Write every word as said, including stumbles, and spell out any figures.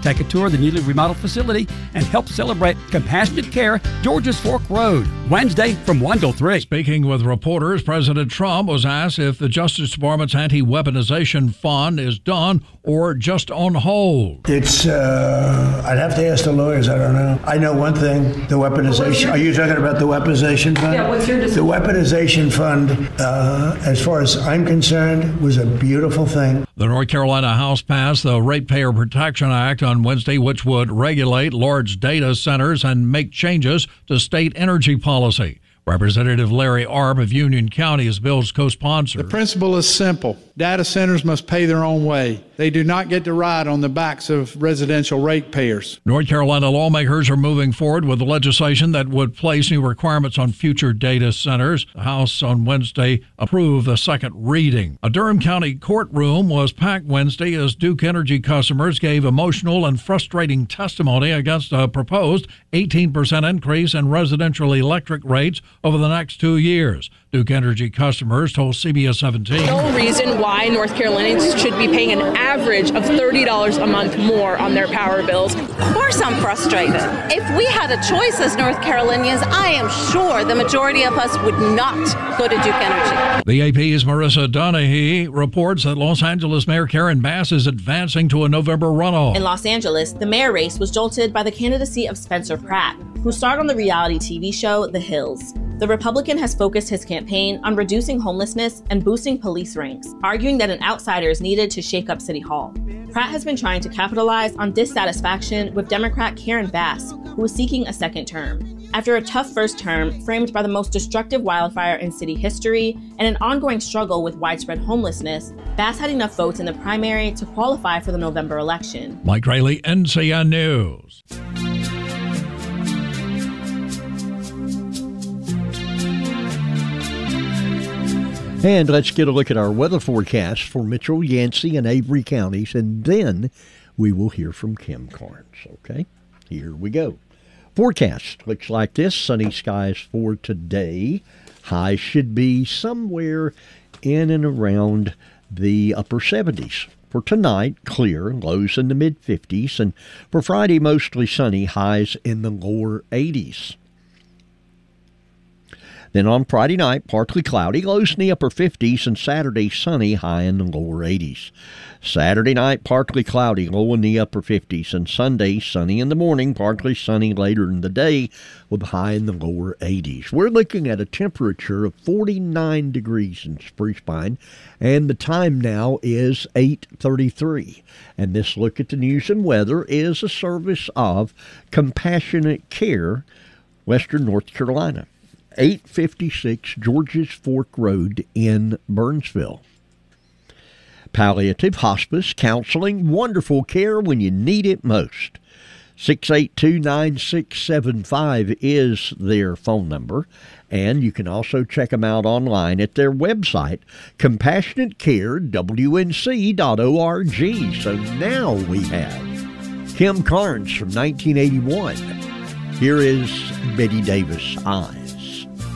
Take a tour of the newly remodeled facility and help celebrate Compassionate Care, Georges Fork Road, Wednesday from one till three. Speaking with reporters, President Trump was asked if the Justice Department's anti-weaponization fund is done or just on hold. It's, uh, I'd have to ask the lawyers, I don't know. I know one thing, the weaponization, are you talking about the weaponization fund? Yeah, what's your decision? The weaponization fund, uh, as far as I'm concerned, was a beautiful thing. The North Carolina House passed the Ratepayer Protection Act on Wednesday, which would regulate large data centers and make changes to state energy policy. Representative Larry Arp of Union County is bill's co-sponsor. The principle is simple. Data centers must pay their own way. They do not get to ride on the backs of residential ratepayers. North Carolina lawmakers are moving forward with legislation that would place new requirements on future data centers. The House on Wednesday approved the second reading. A Durham County courtroom was packed Wednesday as Duke Energy customers gave emotional and frustrating testimony against a proposed eighteen percent increase in residential electric rates over the next two years. Duke Energy customers told C B S seventeen. No reason why North Carolinians should be paying an average of thirty dollars a month more on their power bills. Of course I'm frustrated. If we had a choice as North Carolinians, I am sure the majority of us would not go to Duke Energy. The A P's Marissa Donahue reports that Los Angeles Mayor Karen Bass is advancing to a November runoff. In Los Angeles, the mayor race was jolted by the candidacy of Spencer Pratt, who starred on the reality T V show The Hills. The Republican has focused his campaign on reducing homelessness and boosting police ranks, arguing that an outsider is needed to shake up City Hall. Pratt has been trying to capitalize on dissatisfaction with Democrat Karen Bass, who is seeking a second term. After a tough first term framed by the most destructive wildfire in city history and an ongoing struggle with widespread homelessness, Bass had enough votes in the primary to qualify for the November election. Mike Rayleigh, N C N News. And let's get a look at our weather forecast for Mitchell, Yancey, and Avery counties, and then we will hear from Kim Carnes, okay? Here we go. Forecast looks like this. Sunny skies for today. Highs should be somewhere in and around the upper seventies. For tonight, clear, lows in the mid-fifties, and for Friday, mostly sunny, highs in the lower eighties. Then on Friday night, partly cloudy, lows in the upper fifties, and Saturday, sunny, high in the lower eighties. Saturday night, partly cloudy, low in the upper fifties, and Sunday, sunny in the morning, partly sunny later in the day, with high in the lower eighties. We're looking at a temperature of forty-nine degrees in Spruce Pine, and the time now is eight thirty-three. And this look at the news and weather is a service of Compassionate Care, Western North Carolina. eight fifty-six Georges Fork Road in Burnsville. Palliative hospice, counseling, wonderful care when you need it most. six eight two, nine six seven five is their phone number, and you can also check them out online at their website, compassionate care w n c dot org. So now we have Kim Carnes from nineteen eighty-one. Here is Betty Davis, I.